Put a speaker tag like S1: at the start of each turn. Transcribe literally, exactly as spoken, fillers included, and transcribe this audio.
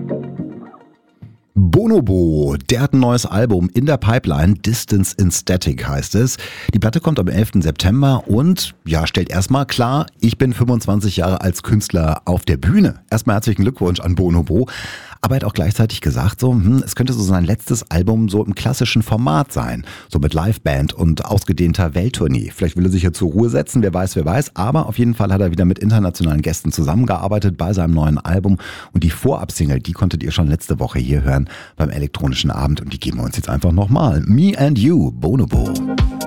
S1: Bonobo, der hat ein neues Album in der Pipeline, Distance in Static heißt es. Die Platte kommt am elften September und ja, stellt erstmal klar, ich bin fünfundzwanzig Jahre als Künstler auf der Bühne. Erstmal herzlichen Glückwunsch an Bonobo. Aber er hat auch gleichzeitig gesagt, so, hm, es könnte so sein letztes Album so im klassischen Format sein. So mit Liveband und ausgedehnter Welttournee. Vielleicht will er sich ja zur Ruhe setzen, wer weiß, wer weiß. Aber auf jeden Fall hat er wieder mit internationalen Gästen zusammengearbeitet bei seinem neuen Album. Und die Vorab-Single, die konntet ihr schon letzte Woche hier hören beim elektronischen Abend. Und die geben wir uns jetzt einfach nochmal. Me and You, Bonobo.